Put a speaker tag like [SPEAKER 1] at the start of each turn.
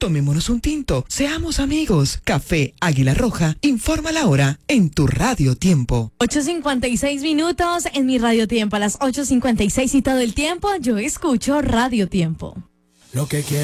[SPEAKER 1] Tomémonos un tinto, seamos amigos. Café Águila Roja, informa la hora en tu Radio Tiempo.
[SPEAKER 2] 8:56 en mi Radio Tiempo. A las 8:56 y todo el tiempo yo escucho Radio Tiempo.
[SPEAKER 3] Lo que quiero